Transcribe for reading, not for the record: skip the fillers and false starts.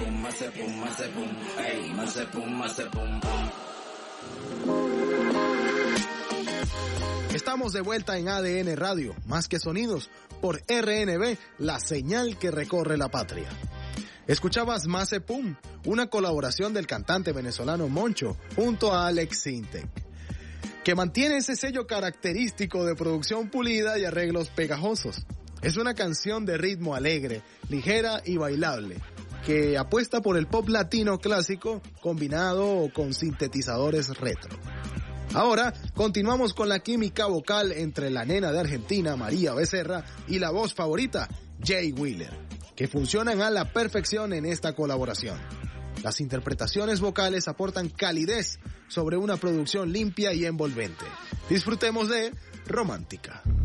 pum, hace pum, hace pum, ey, hace pum, hace pum, pum. Estamos de vuelta en ADN Radio, más que sonidos, por RNB, la señal que recorre la patria. Escuchabas Mace Pum, una colaboración del cantante venezolano Moncho junto a Alex Sintek, que mantiene ese sello característico de producción pulida y arreglos pegajosos. Es una canción de ritmo alegre, ligera y bailable, que apuesta por el pop latino clásico combinado con sintetizadores retro. Ahora continuamos con la química vocal entre la nena de Argentina, María Becerra, y la voz favorita, Jay Wheeler, que funcionan a la perfección en esta colaboración. Las interpretaciones vocales aportan calidez sobre una producción limpia y envolvente. Disfrutemos de Romántica.